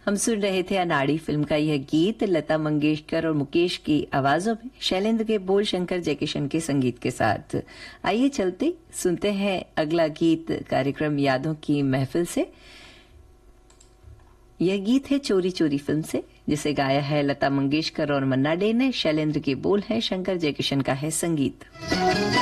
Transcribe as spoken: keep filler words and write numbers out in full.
हम सुन रहे थे अनाड़ी फिल्म का यह गीत लता मंगेशकर और मुकेश की आवाजों में, शैलेंद्र के बोल, शंकर जयकिशन के संगीत के साथ। आइए चलते सुनते हैं अगला गीत कार्यक्रम यादों की महफिल से। यह गीत है चोरी चोरी फिल्म से, जिसे गाया है लता मंगेशकर और मन्ना डे ने। शैलेंद्र के बोल है, शंकर जयकिशन का है संगीत।